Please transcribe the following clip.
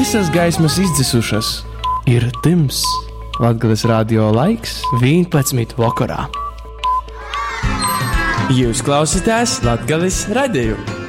Visas gaismas izdzisušas. Ir tims. Latgales radio laiks 11 vakarā. Jūs klausītājs Latgales radiju.